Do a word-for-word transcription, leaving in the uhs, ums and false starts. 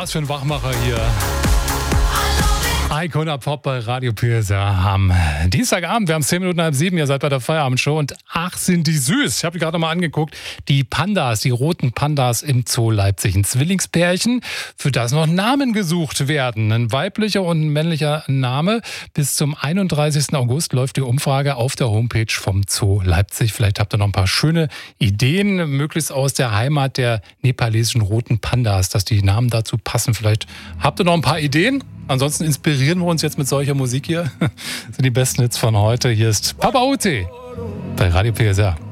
Was für ein Wachmacher hier. Icona Pop bei Radio P S R am Dienstagabend. Wir haben zehn Minuten halb sieben. Ihr seid bei der Feierabendshow und ach, sind die süß. Ich habe die gerade mal angeguckt. Die Pandas, die roten Pandas im Zoo Leipzig. Ein Zwillingspärchen, für das noch Namen gesucht werden. Ein weiblicher und ein männlicher Name. Bis zum einunddreißigsten August läuft die Umfrage auf der Homepage vom Zoo Leipzig. Vielleicht habt ihr noch ein paar schöne Ideen, möglichst aus der Heimat der nepalesischen roten Pandas, dass die Namen dazu passen. Vielleicht habt ihr noch ein paar Ideen? Ansonsten inspirieren wir uns jetzt mit solcher Musik hier. Das sind die besten Hits von heute. Hier ist Papa Uzi bei Radio P S R.